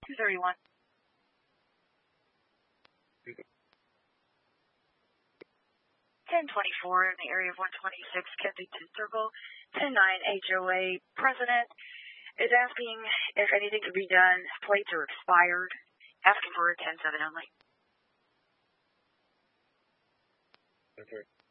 231. 1024 in the area of 126 Kensington Circle. 109 HOA president is asking if anything could be done. Plates are expired. Asking for a 10-7 only. Okay.